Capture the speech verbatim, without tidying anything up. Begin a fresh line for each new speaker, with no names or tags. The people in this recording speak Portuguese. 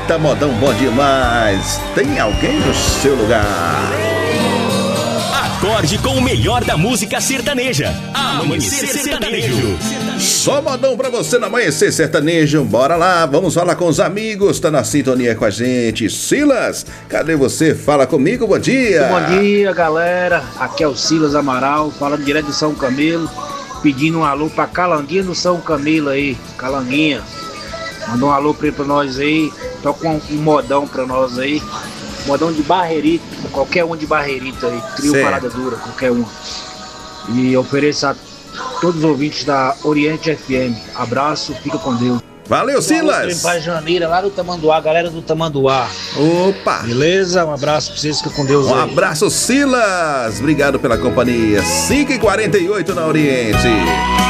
Eita, modão bom demais. Tem alguém no seu lugar.
Acorde com o melhor da música sertaneja. Amanhecer Sertanejo.
Só modão pra você no Amanhecer Sertanejo. Bora lá, vamos falar com os amigos. Tá na sintonia com a gente. Silas, cadê você? Fala comigo, bom dia.
Bom dia, galera. Aqui é o Silas Amaral, falando direto de São Camilo, pedindo um alô pra Calanguinha do São Camilo aí. Calanguinha, manda um alô pra, pra nós aí. Toca um, um modão pra nós aí. Modão de Barreirito, qualquer um de Barreirito aí, trio
certo.
Parada Dura, qualquer um. E ofereço a todos os ouvintes da Oriente F M. Abraço, fica com Deus.
Valeu, Silas!
Para Janeira, lá do Tamanduá, galera do Tamanduá.
Opa!
Beleza? Um abraço pra vocês, fica com Deus.
Um
aí.
abraço, Silas! Obrigado pela companhia. cinco e quarenta e oito na Oriente.